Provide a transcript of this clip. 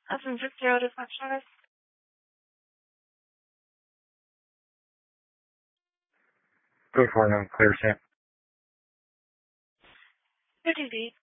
From Fitzgerald Receptionist. Good morning, Clear Sam. Good indeed.